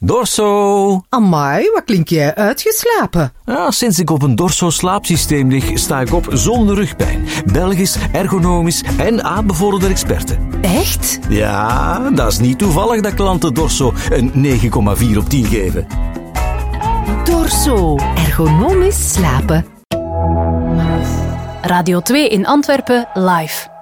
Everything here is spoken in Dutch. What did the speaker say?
Dorso! Amai, wat klink jij uitgeslapen? Ja, sinds ik op een Dorso-slaapsysteem lig, sta ik op zonder rugpijn. Belgisch, ergonomisch en aanbevorderde experten. Echt? Ja, dat is niet toevallig dat klanten Dorso een 9,4 op 10 geven. Dorso. Ergonomisch slapen. Radio 2 in Antwerpen live.